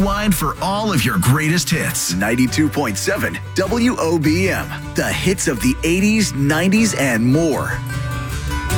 Rewind for all of your greatest hits. 92.7 WOBM. The hits of the 80s, 90s, and more.